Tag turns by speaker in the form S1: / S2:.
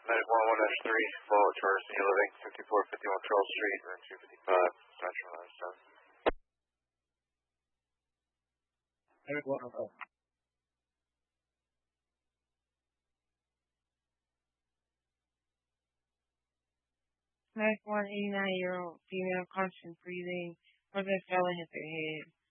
S1: Medic 11-3, follow towards Senior Living, 5451 Charles Street, room 255, Central Limestone.
S2: Medic 111.
S3: Medic 189-year-old female, constant breathing, where the felon hit their head.